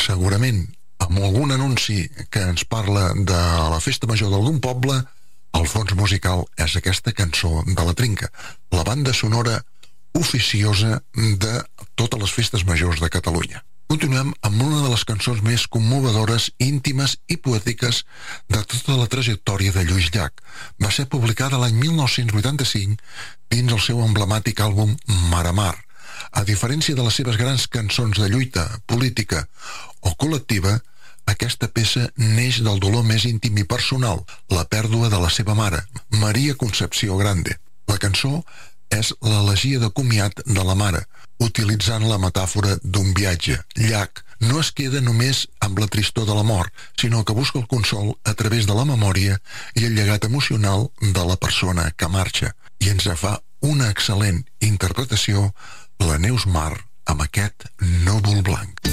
segurament amb algun anunci que ens parla de la festa major d'algun poble, el fons musical és aquesta cançó de la Trinca, la banda sonora oficiosa de totes les festes majors de Catalunya. Continuem amb una de les cançons més commovedores, íntimes i poètiques de tota la trajectòria de Lluís Llach. Va ser publicada l'any 1985 dins el seu emblemàtic àlbum Mar a Mar. A diferència de les seves grans cançons de lluita política o col·lectiva, aquesta peça neix del dolor més íntim i personal, la pèrdua de la seva mare, Maria Concepció Grande. La cançó és l'elegia de comiat de la mare, utilitzant la metàfora d'un viatge. Llach no es queda només amb la tristor de la mort, sinó que busca el consol a través de la memòria i el llegat emocional de la persona que marxa. I ens fa una excel·lent interpretació la Neus Mar amb aquest núvol blanc.